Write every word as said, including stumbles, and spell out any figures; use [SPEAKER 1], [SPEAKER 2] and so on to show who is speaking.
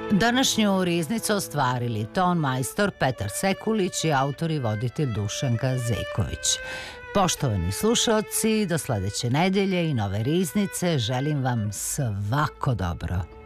[SPEAKER 1] Današnju riznicu ostvarili ton majstor Petar Sekulić i autor i voditelj Dušanka Zejković. Poštovani slušaoci, do sledeće nedelje i nove riznice želim vam svako dobro.